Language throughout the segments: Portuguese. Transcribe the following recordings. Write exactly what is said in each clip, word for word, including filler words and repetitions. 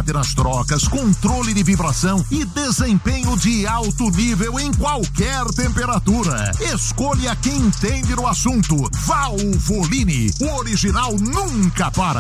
velocidade nas trocas, controle de vibração e desempenho de alto nível em qualquer temperatura. Escolha quem entende no assunto. Valvoline, o original nunca para.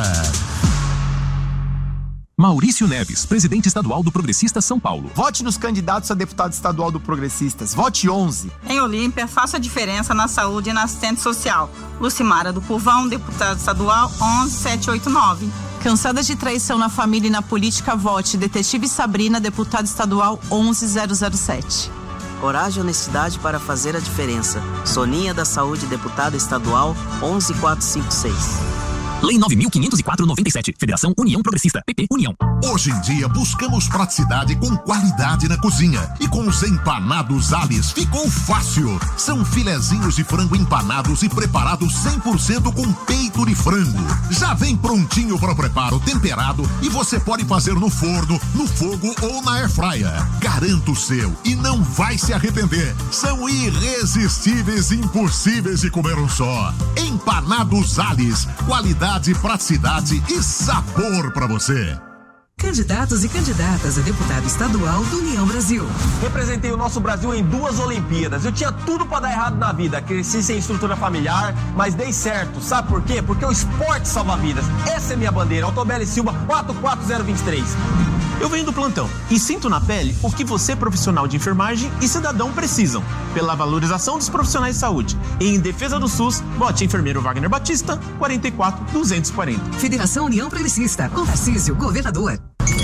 Maurício Neves, presidente estadual do Progressistas São Paulo. Vote nos candidatos a deputado estadual do Progressistas. Vote onze. Em Olímpia, faça a diferença na saúde e na assistente social. Lucimara do Pulvão, deputado estadual onze sete oito nove. Cansada de traição na família e na política, vote Detetive Sabrina, deputada estadual onze zero zero sete. Coragem e honestidade para fazer a diferença. Soninha da Saúde, deputada estadual onze quatro cinco seis. Lei nove mil quinhentos e quatro, noventa e sete. Federação União Progressista. P P União. Hoje em dia buscamos praticidade com qualidade na cozinha. E com os empanados Alice ficou fácil. São filezinhos de frango empanados e preparados cem por cento com peito de frango. Já vem prontinho para o preparo, temperado, e você pode fazer no forno, no fogo ou na airfryer. Garanta o seu e não vai se arrepender. São irresistíveis e impossíveis de comer um só. Empanados Alice. Qualidade, praticidade e sabor para você. Candidatos e candidatas a deputado estadual do União Brasil. Representei o nosso Brasil em duas Olimpíadas. Eu tinha tudo para dar errado na vida. Cresci sem estrutura familiar, mas dei certo. Sabe por quê? Porque o esporte salva vidas. Essa é minha bandeira. Autobeli Silva, quatro quatro zero dois três. Eu venho do plantão e sinto na pele o que você, profissional de enfermagem e cidadão, precisam. Pela valorização dos profissionais de saúde. E em defesa do SUS, vote enfermeiro Wagner Batista, quarenta e quatro duzentos e quarenta. Federação União Progressista, com Tarcísio, governador.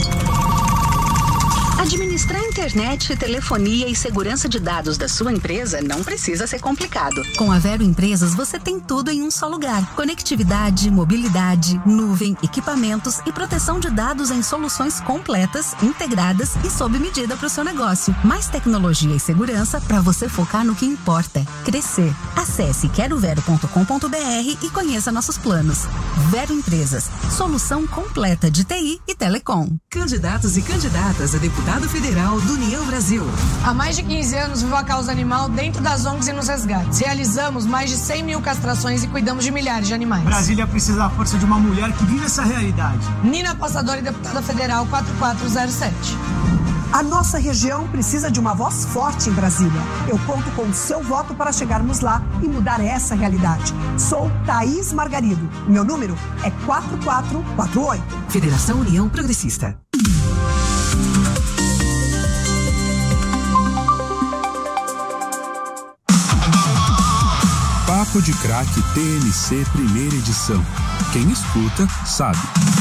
Administrar internet, telefonia e segurança de dados da sua empresa não precisa ser complicado. Com a Vero Empresas, você tem tudo em um só lugar. Conectividade, mobilidade, nuvem, equipamentos e proteção de dados em soluções completas, integradas e sob medida para o seu negócio. Mais tecnologia e segurança para você focar no que importa: crescer. Acesse quero vero ponto com ponto br e conheça nossos planos. Vero Empresas, solução completa de T I e telecom. Candidatos e candidatas a deputado federal do União Brasil. Há mais de quinze anos vivo a causa animal dentro das O N Gs e nos resgates. Realizamos mais de cem mil castrações e cuidamos de milhares de animais. Brasília precisa da força de uma mulher que vive essa realidade. Nina Passadora e deputada federal quatro quatro zero sete. A nossa região precisa de uma voz forte em Brasília. Eu conto com o seu voto para chegarmos lá e mudar essa realidade. Sou Thaís Margarido. Meu número é quatro quatro quatro oito. Federação União Progressista. Papo de Craque T M C primeira edição. Quem escuta, sabe.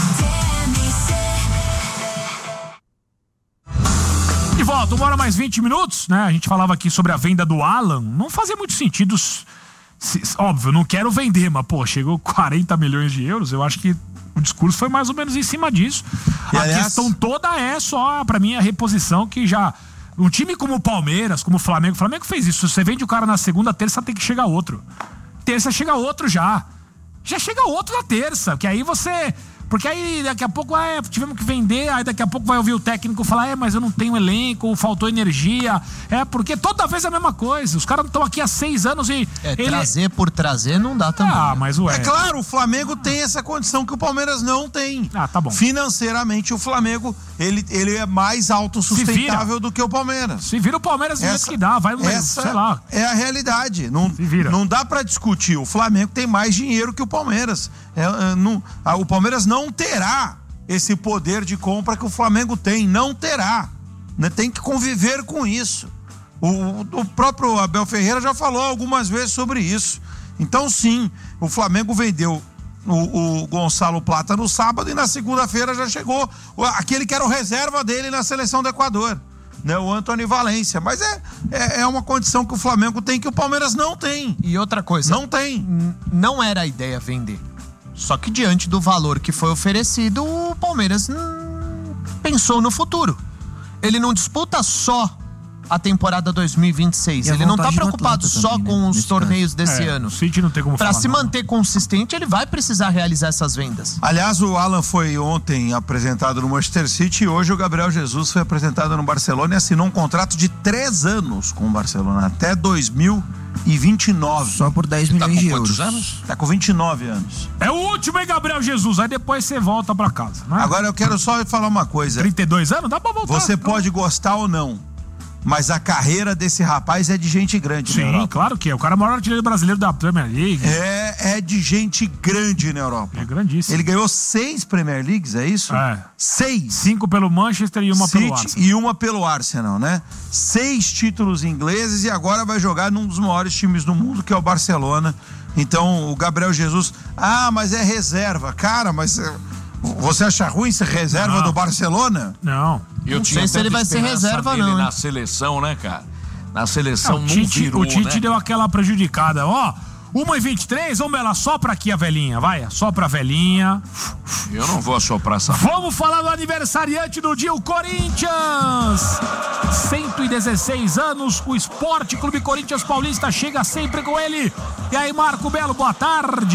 De volta, uma hora mais vinte minutos, né? A gente falava aqui sobre a venda do Alan. Não fazia muito sentido. Se, óbvio, não quero vender, mas, pô, chegou quarenta milhões de euros. Eu acho que o discurso foi mais ou menos em cima disso. E, a aliás, questão toda é só, pra mim, a reposição que já... Um time como o Palmeiras, como o Flamengo, o Flamengo fez isso. Se você vende o cara na segunda, terça tem que chegar outro. Terça chega outro já. Já chega outro na terça, que aí você... Porque aí daqui a pouco, é, tivemos que vender, aí daqui a pouco vai ouvir o técnico falar, é, mas eu não tenho elenco, faltou energia. É, porque toda vez é a mesma coisa. Os caras estão aqui há seis anos e... É, ele... trazer por trazer não dá também. Ah, mas ué... É claro, o Flamengo tem essa condição que o Palmeiras não tem. Ah, tá bom. Financeiramente, o Flamengo, ele, ele é mais autossustentável do que o Palmeiras. Se vira o Palmeiras do jeito que dá, vai, essa sei lá. É a realidade. Não, não dá pra discutir. O Flamengo tem mais dinheiro que o Palmeiras. É, é, não, a, o Palmeiras não terá esse poder de compra que o Flamengo tem, não terá, né? Tem que conviver com isso. O, o próprio Abel Ferreira já falou algumas vezes sobre isso. Então sim, o Flamengo vendeu o, o Gonçalo Plata no sábado e na segunda-feira já chegou aquele que era o reserva dele na seleção do Equador, né? O Antony Valência. Mas é, é, é uma condição que o Flamengo tem que o Palmeiras não tem. E outra coisa, não tem. Não era a ideia vender. Só que diante do valor que foi oferecido, o Palmeiras hum, pensou no futuro. Ele não disputa só a temporada dois mil e vinte e seis. E ele não tá preocupado só também, com né? os Nesse torneios caso. desse é, ano. O City não tem como Pra falar, se não. manter consistente, ele vai precisar realizar essas vendas. Aliás, o Alan foi ontem apresentado no Manchester City e hoje o Gabriel Jesus foi apresentado no Barcelona e assinou um contrato de três anos com o Barcelona, até dois mil e vinte e nove. Só por dez milhões de euros. Anos? Tá com vinte e nove anos. É o último, hein, Gabriel Jesus? Aí depois você volta pra casa, né? Agora eu quero só falar uma coisa. trinta e dois anos? Dá pra voltar. Você pode gostar ou não, mas a carreira desse rapaz é de gente grande. Sim, na Europa. claro que é. O cara é o maior artilheiro brasileiro da Premier League. É, é de gente grande na Europa. É grandíssimo. Ele ganhou seis Premier Leagues, é isso? É. Seis. Cinco pelo Manchester e uma City pelo Arsenal. E uma pelo Arsenal, né? Seis títulos ingleses e agora vai jogar num dos maiores times do mundo, que é o Barcelona. Então, o Gabriel Jesus... Ah, mas é reserva. Cara, mas... Você acha ruim ser reserva não. do Barcelona? Não. Eu não tinha sei se ele vai ser reserva, não. Na seleção, né, cara? Na seleção não, não Tite, virou, o Tite né? deu aquela prejudicada. Ó, uma e vinte e três, vamos ela, sopra aqui a velhinha, vai, sopra a velhinha. Eu não vou assoprar essa... Vamos falar do aniversariante do dia, o Corinthians. cento e dezesseis anos, o Esporte Clube Corinthians Paulista chega sempre com ele. E aí, Marco Belo, boa tarde.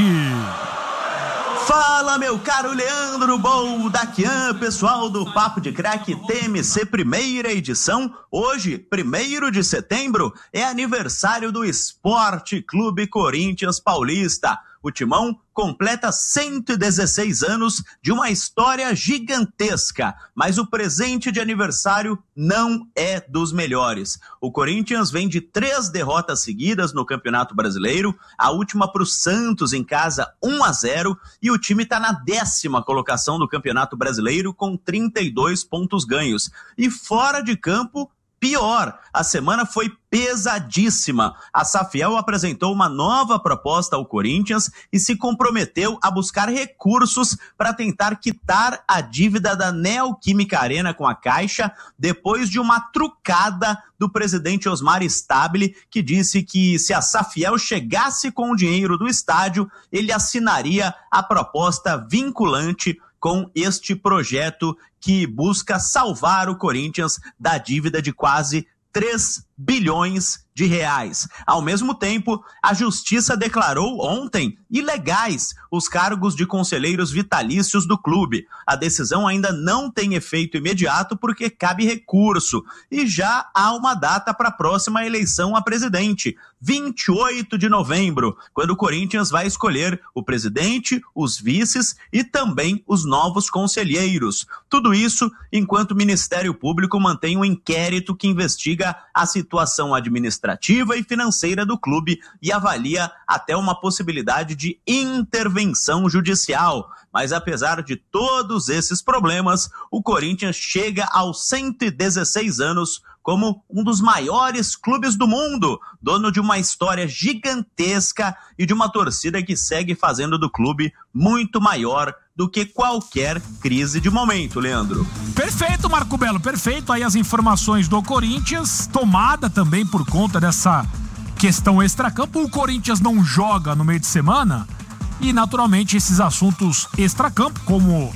Fala, meu caro Leandro Boldaquian, pessoal do Papo de Craque T M C primeira edição. Hoje, primeiro de setembro, é aniversário do Esporte Clube Corinthians Paulista. O Timão completa cento e dezesseis anos de uma história gigantesca, mas o presente de aniversário não é dos melhores. O Corinthians vem de três derrotas seguidas no Campeonato Brasileiro, a última para o Santos em casa um a zero, e o time está na décima colocação do Campeonato Brasileiro com trinta e dois pontos ganhos. E fora de campo, pior, a semana foi pesadíssima. A Safiel apresentou uma nova proposta ao Corinthians e se comprometeu a buscar recursos para tentar quitar a dívida da Neoquímica Arena com a Caixa, depois de uma trucada do presidente Osmar Stabile, que disse que se a Safiel chegasse com o dinheiro do estádio, ele assinaria a proposta vinculante com este projeto que busca salvar o Corinthians da dívida de quase três bilhões de reais. Ao mesmo tempo, a Justiça declarou ontem ilegais os cargos de conselheiros vitalícios do clube. A decisão ainda não tem efeito imediato porque cabe recurso e já há uma data para a próxima eleição a presidente, vinte e oito de novembro, quando o Corinthians vai escolher o presidente, os vices e também os novos conselheiros. Tudo isso enquanto o Ministério Público mantém um inquérito que investiga a situação administrativa e financeira do clube e avalia até uma possibilidade de intervenção judicial. Mas apesar de todos esses problemas, o Corinthians chega aos cento e dezesseis anos como um dos maiores clubes do mundo, dono de uma história gigantesca e de uma torcida que segue fazendo do clube muito maior do que qualquer crise de momento, Leandro. Perfeito, Marco Belo, perfeito. Aí as informações do Corinthians, tomada também por conta dessa questão extracampo. O Corinthians não joga no meio de semana e, naturalmente, esses assuntos extracampo, como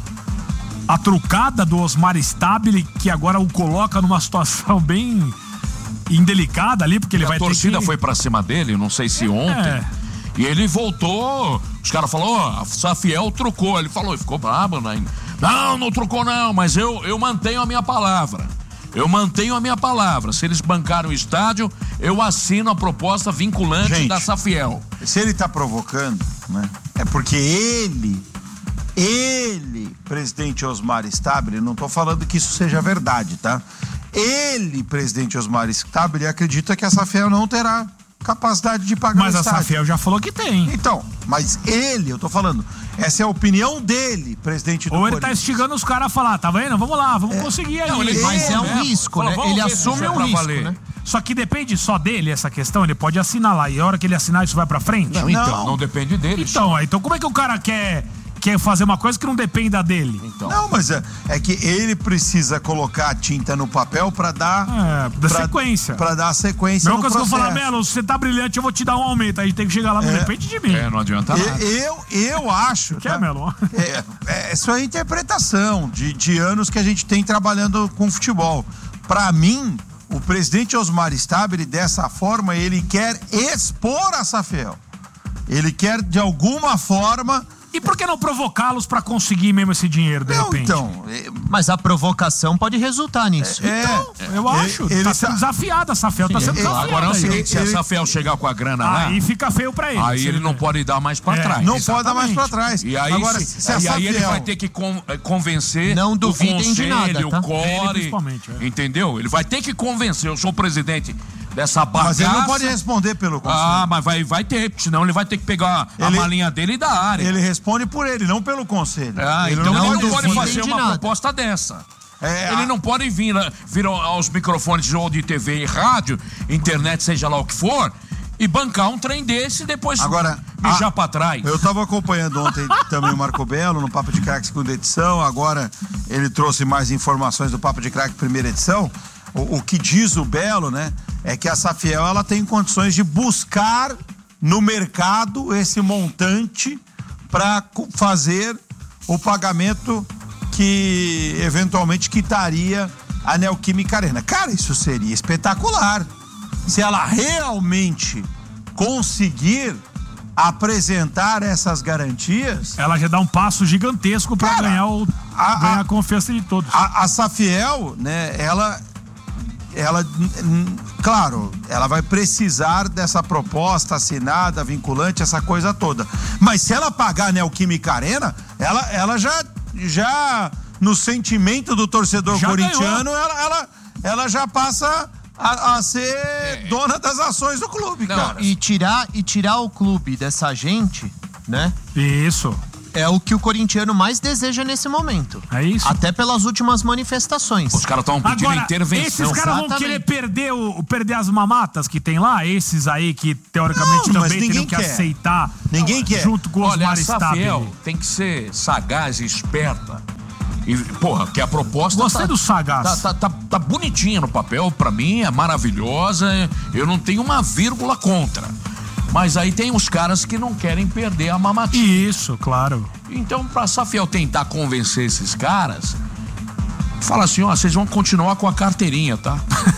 a trucada do Osmar Stabile, que agora o coloca numa situação bem indelicada ali, porque ele a vai ter que... A torcida foi pra cima dele, não sei se ontem, é. E ele voltou, os caras falaram, ó, oh, a Safiel trucou, ele falou, ficou brabo, né? Não, não trucou não, mas eu, eu mantenho a minha palavra. Eu mantenho a minha palavra. Se eles bancaram o estádio, eu assino a proposta vinculante Gente, da Safiel. Se ele tá provocando, né? É porque ele... Ele, presidente Osmar Stabile, não tô falando que isso seja verdade, tá? Ele, presidente Osmar Stabile, acredita que a Safiel não terá capacidade de pagar mas o a estádio. Safiel já falou que tem. Então, mas ele, eu tô falando, essa é a opinião dele, presidente do Ou ele Corinthians. tá instigando os caras a falar, tá vendo? Vamos lá, vamos é. conseguir aí. Não, ele, mas é um é. risco, né? Ele assume um risco, valer. né? Só que depende só dele essa questão, ele pode assinar lá e a hora que ele assinar isso vai pra frente? Não, então, não, não depende dele. Então, então como é que o cara quer... quer fazer uma coisa que não dependa dele. Então. Não, mas é, é que ele precisa colocar a tinta no papel pra dar... É, da pra, sequência. Pra dar a sequência Não no coisa processo. que eu falar, Melo, você tá brilhante, eu vou te dar um aumento. Aí tem que chegar lá, não é, depende de mim. É, não adianta nada. Eu, eu acho... Que tá? é, Melo? É, é, isso é interpretação de, de anos que a gente tem trabalhando com futebol. Pra mim, o presidente Osmar Stabile, dessa forma, ele quer expor a Safiel. Ele quer, de alguma forma... E por que não provocá-los pra conseguir mesmo esse dinheiro, de não, repente? Então, Mas a provocação pode resultar nisso. É, então, eu acho. Ele tá sendo desafiado, a Safiel tá sendo desafiado. Agora é o seguinte, se a Safiel chegar com a grana lá... Aí fica feio pra ele. Aí ele não pode dar mais pra É, trás. Não pode dar mais pra trás. E aí, Agora, se, se a e aí ele Safiel- vai ter que con- convencer Não o duvidem conselho, de nada, tá? o core, Ele principalmente, é. entendeu? Ele vai ter que convencer, eu sou o presidente dessa bagaça. Mas ele não pode responder pelo conselho. Ah, mas vai, vai ter, porque senão ele vai ter que pegar a Ele- malinha dele e da área. Ele responde por ele, não pelo conselho. Ah, ele então não, ele pode não pode duvidem fazer de uma nada. proposta dessa. É, ele a- não pode vir, vir aos microfones ou de T V e rádio, internet, seja lá o que for, e bancar um trem desse e depois Agora, mijar a- pra trás. Eu tava acompanhando ontem também o Marco Belo no Papo de Crack segunda edição, agora ele trouxe mais informações do Papo de Crack primeira edição. O, o que diz o Belo, né, é que a Safiel ela tem condições de buscar no mercado esse montante para fazer o pagamento que eventualmente quitaria a Neoquímica Arena. Cara, isso seria espetacular. Se ela realmente conseguir apresentar essas garantias... Ela já dá um passo gigantesco pra Cara, ganhar, o, a- ganhar a- a confiança de todos. A, a Safiel, né, ela, ela, n- claro, ela vai precisar dessa proposta assinada, vinculante, essa coisa toda. Mas se ela pagar a Neoquímica Arena, ela, ela já, já, no sentimento do torcedor Já corintiano, ela, ela, ela já passa a, a ser dona das ações do clube, Não, cara. e tirar, e tirar o clube dessa gente, né? Isso. É o que o corintiano mais deseja nesse momento. É isso. Até pelas últimas manifestações. Os caras estão pedindo Agora, intervenção. esses caras vão Exatamente. querer perder, o, perder as mamatas que tem lá? Esses aí que, teoricamente, Não, mas também teriam ninguém que quer. aceitar. Ninguém quer. Junto com os Olha, a Maristab. Safiel tem que ser sagaz e esperta. E, porra, que a proposta... Gostei tá, do sagaz. Tá, tá, tá, tá bonitinha no papel, pra mim é maravilhosa, eu não tenho uma vírgula contra. Mas aí tem os caras que não querem perder a mamatinha. Isso, claro. Então, pra Safiel tentar convencer esses caras, fala assim, ó, vocês vão continuar com a carteirinha, tá?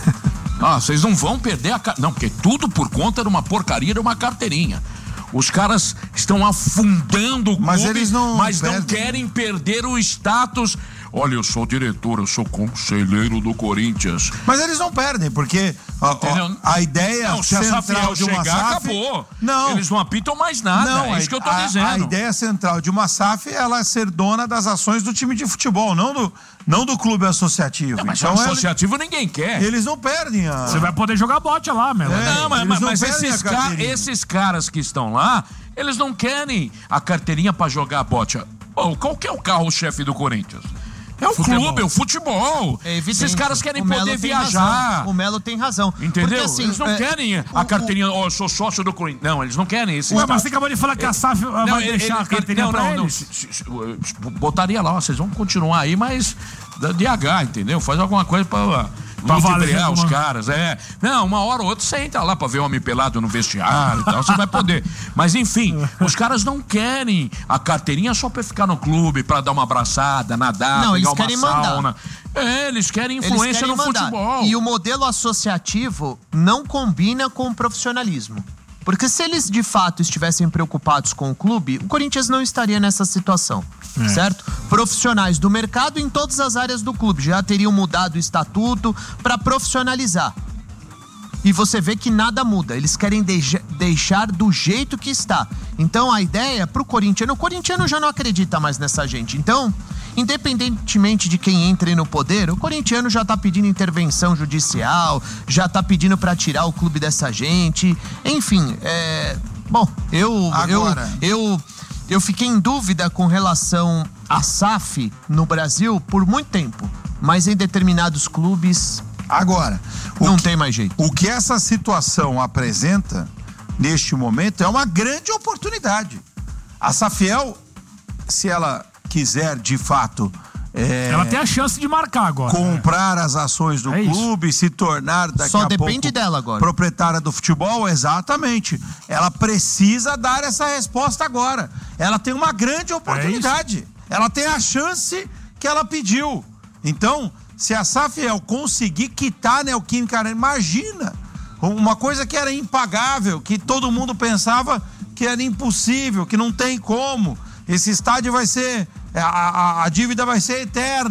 Ah, vocês não vão perder a carteirinha. Não, porque tudo por conta de uma porcaria de uma carteirinha. Os caras estão afundando o clube, Mas eles não mas não perdem. querem perder o status. Olha, eu sou diretor, eu sou conselheiro do Corinthians. Mas eles não perdem, porque ó, ó, Entendeu? a ideia Não, se a central Safiel de uma chegar, S A F... acabou. Não. Eles não apitam mais nada, Não, é isso que eu tô a, dizendo. A ideia central de uma S A F é ela ser dona das ações do time de futebol, não do, não do clube associativo. Não, mas então, associativo ninguém quer. Eles não perdem a... Você vai poder jogar bote lá, meu. É, Não, mas, eles mas- não mas perdem esses, a ca- carteirinha. esses caras que estão lá, eles não querem a carteirinha pra jogar bote. Oh, qual que é o carro-chefe do Corinthians? É o Futebol. clube, é o futebol. É evidente. Esses caras querem O Melo poder tem viajar. razão. O Melo tem razão. Entendeu? Porque, assim, eles não é, querem a o- carteirinha, ó, eu sou sócio do Corinthians. Não, eles não querem esse. Ué, mas você acabou de falar que a S A F vai ele- deixar ele- a carteirinha não, pra não, não, eles. se- se- se- botaria lá, ó, vocês vão continuar aí, mas da D H, entendeu? Faz alguma coisa pra Pra valer ludibriar os alguma- caras, é. Não, uma hora ou outra você entra lá pra ver homem pelado no vestiário e tal, você vai poder. Mas enfim, os caras não querem a carteirinha só pra ficar no clube, pra dar uma abraçada, nadar, Não, pegar eles uma querem sauna. mandar. É, eles querem Eles influência querem no mandar. futebol. E o modelo associativo não combina com o profissionalismo. Porque se eles de fato estivessem preocupados com o clube, o Corinthians não estaria nessa situação, É. certo? Profissionais do mercado em todas as áreas do clube já teriam mudado o estatuto para profissionalizar. E você vê que nada muda, eles querem deixa- deixar do jeito que está. Então a ideia pro corintiano, o corintiano já não acredita mais nessa gente. Então, independentemente de quem entre no poder, o corintiano já tá pedindo intervenção judicial, já tá pedindo pra tirar o clube dessa gente. Enfim, é... Bom, eu... Agora. Eu, eu, eu fiquei em dúvida com relação à S A F no Brasil por muito tempo. Mas em determinados clubes... Agora, o não que, tem mais jeito. O que essa situação apresenta, neste momento, é uma grande oportunidade. A Safiel, se ela quiser, de fato... é, Ela tem a chance de marcar agora. comprar as ações do É isso. clube, se tornar daqui Só a pouco depende dela agora. proprietária do futebol, exatamente. Ela precisa dar essa resposta agora. Ela tem uma grande oportunidade. Ela tem a chance que ela pediu. Então, se a Safiel conseguir quitar a Neoquímica Arena, imagina, uma coisa que era impagável, que todo mundo pensava que era impossível, que não tem como. Esse estádio vai ser, a, a, a dívida vai ser eterna.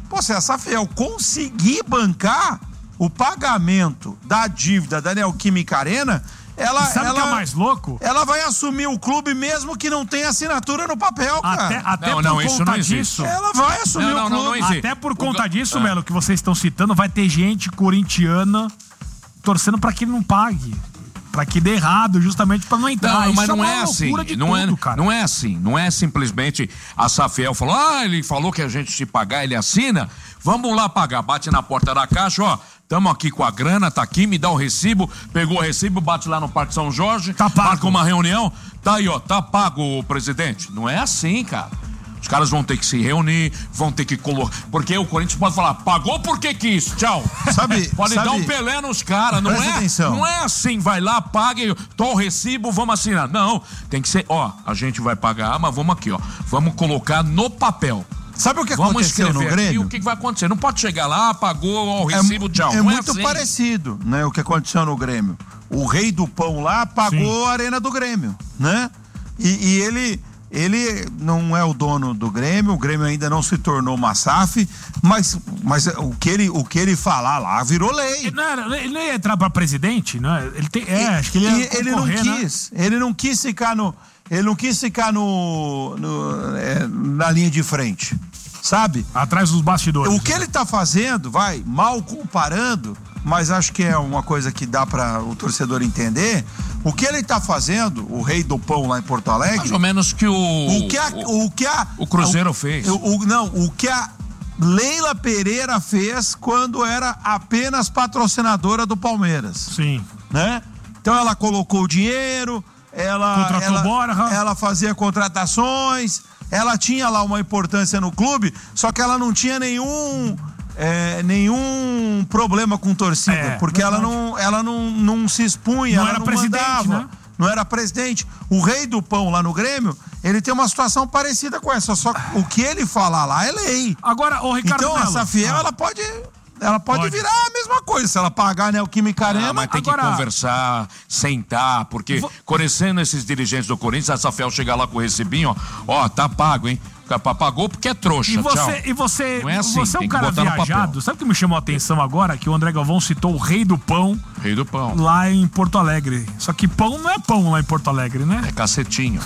Pô, se a Safiel conseguir bancar o pagamento da dívida da Neoquímica Arena, ela, e sabe o ela, que é mais louco? Ela vai assumir o clube mesmo que não tenha assinatura no papel, cara. Até, até não, por não, conta isso não disso. Ela vai assumir não, não, o clube. não, não até por conta o... disso, ah. Melo, que vocês estão citando, vai ter gente corintiana torcendo pra que ele não pague. Pra que dê errado, justamente pra não entrar. Não, mas Isso não é, é uma assim. loucura de Não, tudo, é, cara. não é assim. Não é simplesmente a Safiel falou, ah, ele falou que a gente se pagar, ele assina. Vamos lá pagar. Bate na porta da caixa, ó. Tamo aqui com a grana, tá aqui, me dá o recibo. Pegou o recibo, bate lá no Parque São Jorge. Tá pago. Marca uma reunião. Tá aí, ó. Tá pago, presidente. Não é assim, cara. Os caras vão ter que se reunir, vão ter que colocar. Porque o Corinthians pode falar, pagou porque quis, tchau. Sabe, pode sabe, dar um Pelé nos caras, não presta é? atenção. Não é assim, vai lá, pague, tô o recibo, vamos assinar. Não, tem que ser, ó, a gente vai pagar, mas vamos aqui, ó. Vamos colocar no papel. Sabe o que vamos aconteceu no Grêmio? Aqui, o que vai acontecer? Não pode chegar lá, pagou ó, o recibo, é, tchau. É não muito é assim. parecido, né, o que aconteceu no Grêmio. O rei do pão lá pagou Sim. a arena do Grêmio, né? E, e ele... Ele não é o dono do Grêmio, o Grêmio ainda não se tornou uma S A F, mas, mas o, que ele, o que ele falar lá virou lei. Ele não, era, ele não ia entrar pra presidente, não é? Ele tem, é, acho que ele ia ele não quis, né? ele não quis ficar no, ele não quis ficar no, no é, na linha de frente, sabe? Atrás dos bastidores. O que ele tá fazendo, vai, mal comparando, mas acho que é uma coisa que dá para o torcedor entender. O que ele tá fazendo, o rei do pão lá em Porto Alegre... Mais ou menos que o... O que a... O, que a, o Cruzeiro o, fez. O, o, não, o que a Leila Pereira fez quando era apenas patrocinadora do Palmeiras. Sim. Né? Então ela colocou o dinheiro, ela... Contratou ela, Borja. Ela fazia contratações, ela tinha lá uma importância no clube, só que ela não tinha nenhum... É, nenhum problema com torcida, é, porque verdade. ela não, ela não, não se expunha, não ela era não presidente, mandava, né? Não era presidente. O rei do pão lá no Grêmio, ele tem uma situação parecida com essa, só que o que ele falar lá é lei. Agora, o Ricardo Então Melo, a Safiel, ah. ela pode... Ela pode, pode virar a mesma coisa, se ela pagar a Neoquímica Arena. Ah, mas tem agora... que conversar, sentar, porque Vou... conhecendo esses dirigentes do Corinthians, a Safiel chegar lá com o recibinho, ó, ó, tá pago, hein? Pagou porque é trouxa, e você, tchau. E você, não é assim, você é um cara viajado. Sabe o que me chamou a atenção agora? Que o André Galvão citou o rei do pão. Rei do pão. Lá em Porto Alegre. Só que pão não é pão lá em Porto Alegre, né? É cacetinho.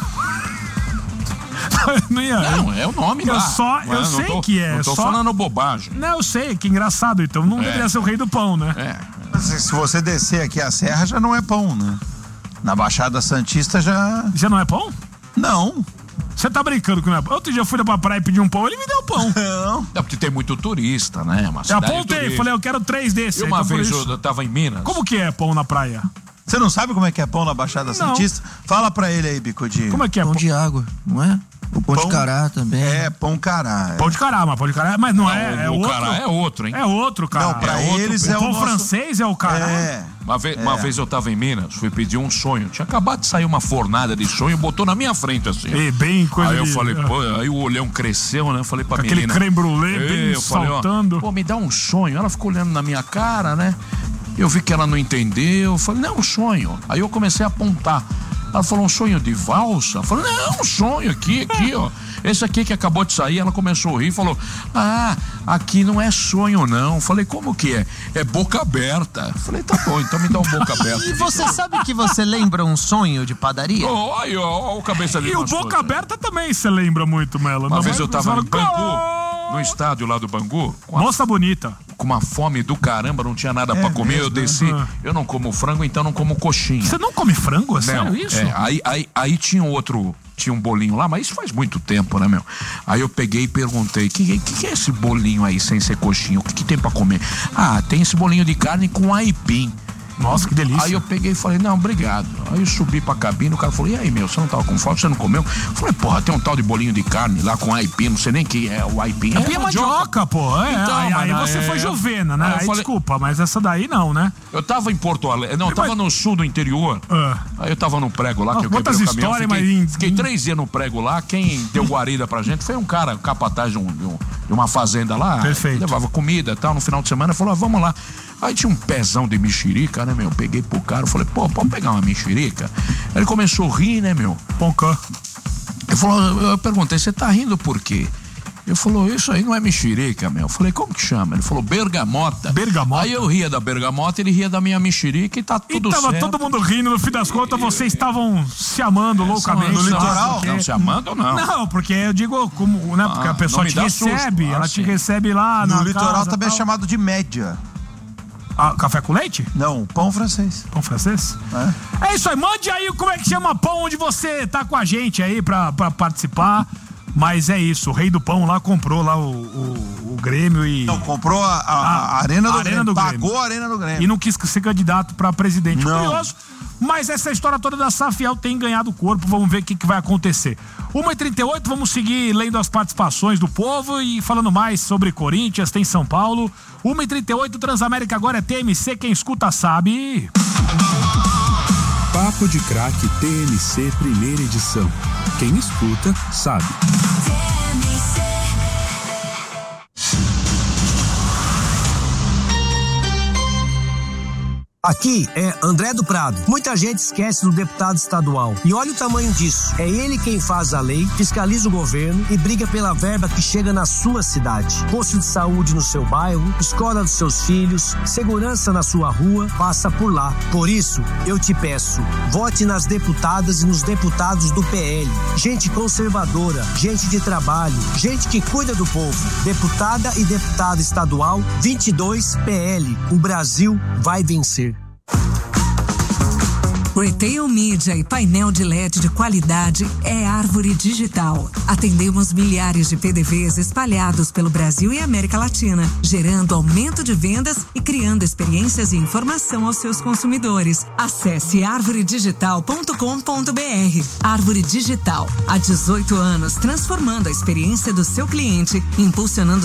não, ia, não, é o nome eu lá. Só, eu não sei tô, que é. Não tô só... falando bobagem. Não, eu sei, que engraçado. Então não é. deveria ser o rei do pão, né? É. Se você descer aqui a serra, já não é pão, né? Na Baixada Santista já... Já não é pão? Não. Você tá brincando com o meu pão? Outro dia eu fui pra praia e pedi um pão, ele me deu pão. Não. É porque tem muito turista, né? Uma eu apontei, falei, eu quero três desses. E uma então vez eu tava em Minas. Como que é pão na praia? Você não sabe como é que é pão na Baixada não. Santista? Fala pra ele aí, Bicudinho. Como é que é? Pão, pão de água, não é? O pão, pão de cará também. É, pão cará. É. Pão de cará, mas pão de cará, mas não, não é, é o outro. Cará é outro, hein? É outro, cara. Não, pra é eles outro, é o pão nosso... francês é o cará. É. Uma vez, é. uma vez eu tava em Minas, fui pedir um sonho. Tinha acabado de sair uma fornada de sonho, botou na minha frente assim. E bem coisa Aí eu de... falei, pô, aí o olhão cresceu, né? Eu falei pra Com menina. Aquele creme brulee bem eu falei, saltando. Ó, pô, me dá um sonho. Ela ficou olhando na minha cara, né? Eu vi que ela não entendeu. Eu falei, não, um sonho. Aí eu comecei a apontar. Ela falou, um sonho de valsa? Eu falei, não, um sonho aqui, aqui, ó. Esse aqui que acabou de sair, ela começou a rir e falou, ah, aqui não é sonho, não. Eu falei, como que é? É boca aberta. Eu falei, tá bom, então me dá um boca aberta. E você sabe que você lembra um sonho de padaria? Oh, aí, ó, ó, o cabeça de E o boca aberta também você lembra muito, Melo. Uma não vez eu tava no em Bangu, no estádio lá do Bangu. Moça bonita. Com uma fome do caramba, não tinha nada é pra comer, mesmo, eu desci. Uhum. Eu não como frango, então não como coxinha. Você não come frango? É não, sério isso? É, aí, aí, aí tinha outro, tinha um bolinho lá, mas isso faz muito tempo, né, meu? Aí eu peguei e perguntei, o que, que, que é esse bolinho aí sem ser coxinha? O que, que tem pra comer? Ah, tem esse bolinho de carne com aipim. Nossa, que delícia. Aí eu peguei e falei, não, obrigado. Aí eu subi pra cabine, o cara falou, e aí, meu, você não tava com fome, você não comeu? Eu falei, porra, tem um tal de bolinho de carne lá com aipim, não sei nem quem é o aipim. Aipim é mandioca, pô. É, então, aí, aí você é... foi Juvena, né? Aí, aí falei... desculpa, mas essa daí não, né? Eu tava em Porto Alegre, não, eu tava no sul do interior. Uh. Aí eu tava no prego lá, que eu quebrei o caminhão. Fiquei, mas... fiquei três dias no prego lá, quem deu guarida pra gente foi um cara, capataz de, um, de, um, de uma fazenda lá. Perfeito. Levava comida e tal, no final de semana, falou, ah, vamos lá. Aí tinha um pezão de mexerica, né, meu? Peguei pro cara, eu falei, pô, pode pegar uma mexerica? Aí ele começou a rir, né, meu? Poncã. Eu, falou, eu perguntei, você tá rindo por quê? Ele falou, isso aí não é mexerica, meu. Eu falei, como que chama? Ele falou, bergamota. Bergamota. Aí eu ria da bergamota, ele ria da minha mexerica e tá tudo e tava certo. todo mundo rindo, no fim das contas, vocês estavam se amando loucamente. No litoral? Porque... Não, se amando ou não? Não, porque eu digo, como, né, porque Ah, a pessoa não me te dá recebe, susto. Ah, ela sim. te recebe lá No na litoral casa, também é tal. chamado de média. Ah, café com leite? Não, pão francês. Pão francês? É. É isso aí, mande aí como é que chama pão onde você tá com a gente aí pra, pra participar. Mas é isso, o rei do pão lá comprou lá o, o, o Grêmio e... Não, comprou a, a, a Arena do a Grêmio, do pagou Grêmio. a Arena do Grêmio. E não quis ser candidato pra presidente. Não. Curioso, mas essa história toda da Safiel tem ganhado corpo, vamos ver o que, que vai acontecer. uma e trinta e oito, vamos seguir lendo as participações do povo e falando mais sobre Corinthians, tem São Paulo. uma e trinta e oito, Transamérica agora é T M C, quem escuta sabe... Papo de Craque T M C primeira edição. Quem escuta, sabe. Aqui é André do Prado. Muita gente esquece do deputado estadual. E olha o tamanho disso. É ele quem faz a lei, fiscaliza o governo e briga pela verba que chega na sua cidade. Posto de saúde no seu bairro, escola dos seus filhos, segurança na sua rua, passa por lá. Por isso, eu te peço, vote nas deputadas e nos deputados do P L. Gente conservadora, gente de trabalho, gente que cuida do povo. Deputada e deputado estadual, vinte e dois P L. O Brasil vai vencer. Retail Media e painel de L E D de qualidade é Árvore Digital. Atendemos milhares de P D Vs espalhados pelo Brasil e América Latina, gerando aumento de vendas e criando experiências e informação aos seus consumidores. Acesse árvore digital ponto com ponto br. Árvore Digital, há dezoito anos, transformando a experiência do seu cliente, impulsionando